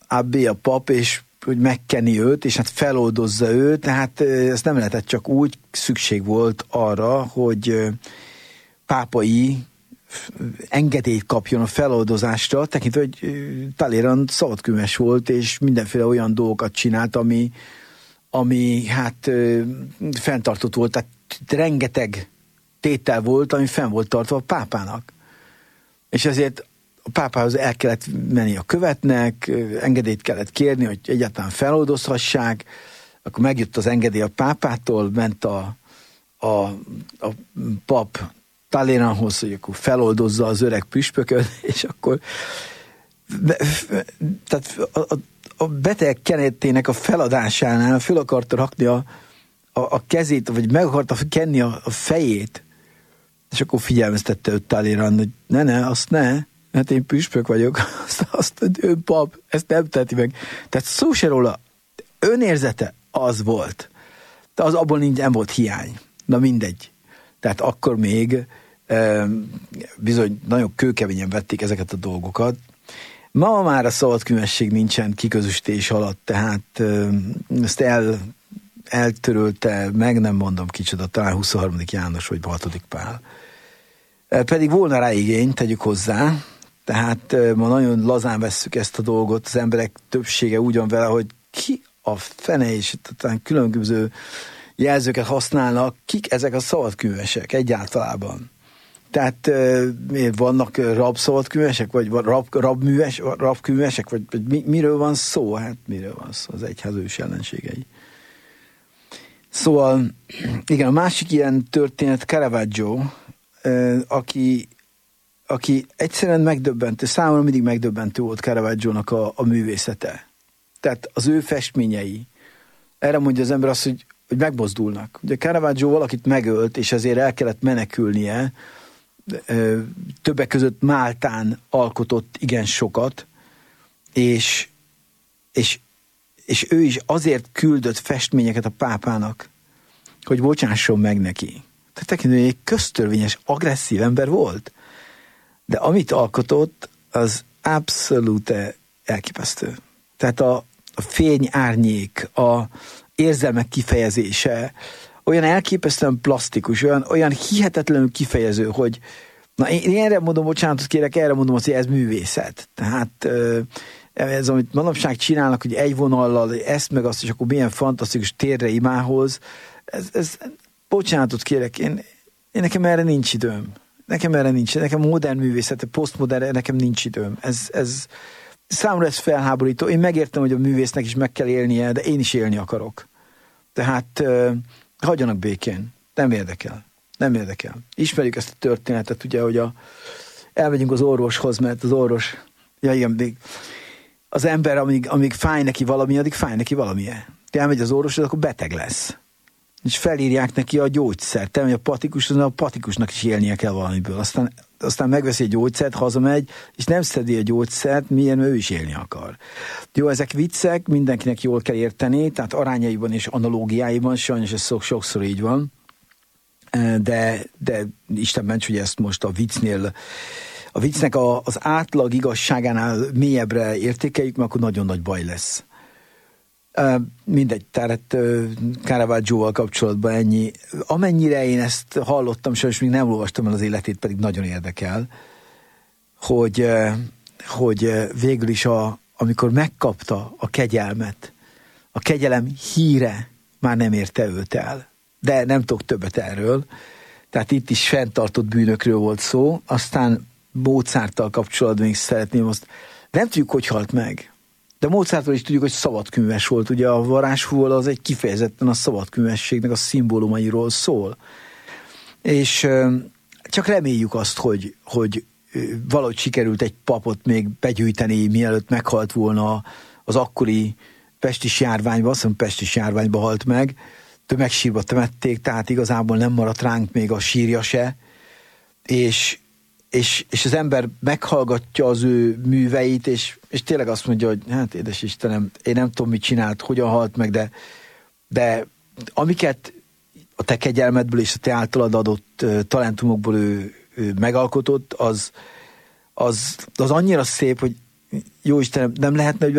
abbé, a pap, és hogy megkenni őt, és hát feloldozza őt, tehát ez nem lehetett csak úgy, szükség volt arra, hogy pápai engedélyt kapjon a feloldozásra, tekintve, hogy Talleyrand szabadkőműves volt, és mindenféle olyan dolgokat csinált, ami hát fenntartott volt, tehát rengeteg tétel volt, ami fenn volt tartva a pápának. És ezért a pápához el kellett menni a követnek, engedélyt kellett kérni, hogy egyáltalán feloldozhassák, akkor megjött az engedély a pápától, ment a pap Talleyrandhoz, hogy akkor feloldozza az öreg püspököt, és akkor tehát a beteg kenetének a feladásánál föl akarta rakni a kezét, vagy meg akarta kenni a fejét, és akkor figyelmeztette őt Talleyrand, hogy ne, azt ne, hát én püspök vagyok, azt ön pap, ezt nem teheti meg. Tehát szó se róla, önérzete az volt. De az abból nem volt hiány. Na mindegy. Tehát akkor még bizony nagyon kőkeményen vették ezeket a dolgokat. Ma már a szabadkőmesség nincsen kiközösítés alatt, tehát ezt eltörölte, meg nem mondom kicsoda, talán 23. János vagy 6. Pál. Pedig volna rá igény, tegyük hozzá, tehát ma nagyon lazán vesszük ezt a dolgot, az emberek többsége úgy van vele, hogy ki a fene, és talán különböző jelzőket használnak, kik ezek a szabadkőművesek egyáltalában. Tehát vannak rabszabadkőművesek, vagy rabkőművesek, vagy miről van szó? Hát miről van szó? Az egyház ős ellenségei. Szóval, igen, a másik ilyen történet Caravaggio, aki egyszerűen megdöbbentő, számomra mindig megdöbbentő volt Caravaggiónak a művészete. Tehát az ő festményei. Erre mondja az ember azt, hogy megmozdulnak. Ugye Caravaggio valakit megölt, és ezért el kellett menekülnie, többek között Máltán alkotott igen sokat, és ő is azért küldött festményeket a pápának, hogy bocsásson meg neki. Tehát tekintve, hogy egy köztörvényes, agresszív ember volt. De amit alkotott, az abszolút elképesztő. Tehát a fény, árnyék, a érzelmek kifejezése olyan elképesztően plastikus, olyan hihetetlenül kifejező, hogy na én erre mondom, bocsánatot kérek, erre mondom azt, hogy ez művészet. Tehát ez, amit manapság csinálnak, hogy egy vonallal ezt meg azt, és akkor milyen fantasztikus térre imához, ez bocsánatot kérek, én nekem erre nincs időm. Nekem modern művészet, posztmodern, nekem nincs időm. Ez számomra ez felháborító. Én megértem, hogy a művésznek is meg kell élnie, de én is élni akarok. Tehát hagyjanak békén. Nem érdekel. Ismerjük ezt a történetet, ugye, hogy elmegyünk az orvoshoz, mert az orvos, az ember, amíg fáj neki valami, addig fáj neki valamilyen. Elmegy az orvoshoz, akkor beteg lesz. És felírják neki a gyógyszert. Te, hogy a patikusnak is élnie kell valamiből. Aztán megveszi egy gyógyszert, hazamegy, és nem szedi a gyógyszert, milyen ő is élni akar. Jó, ezek viccek, mindenkinek jól kell érteni, tehát arányaiban és analógiáiban, sajnos ez sokszor így van, de Isten ments, hogy ezt most a viccnek az átlag igazságánál mélyebbre értékeljük, mert akkor nagyon nagy baj lesz. Mindegy, tehát Caravaggioval kapcsolatban ennyi. Amennyire én ezt hallottam, sajnos még nem olvastam el az életét, pedig nagyon érdekel, hogy végül is amikor megkapta a kegyelmet, a kegyelem híre már nem érte őt el. De nem tudok többet erről. Tehát itt is fenntartott bűnökről volt szó. Aztán Mozarttal kapcsolatban még szeretném azt. Nem tudjuk, hogy halt meg. De Mozartról is tudjuk, hogy szabadkőműves volt. Ugye a varázsfúval az egy kifejezetten a szabadkőművességnek a szimbólumairól szól. És csak reméljük azt, hogy valahogy sikerült egy papot még begyűjteni, mielőtt meghalt volna az akkori pestis járványba, azt hiszem pestis járványba halt meg, tömegsírba temették, tehát igazából nem maradt ránk még a sírja se, és az ember meghallgatja az ő műveit, és tényleg azt mondja, hogy hát édes Istenem, én nem tudom, mit csinált, hogyan halt meg, de amiket a te kegyelmedből és a te általad adott talentumokból ő megalkotott, az annyira szép, hogy jó Istenem, nem lehetne, hogy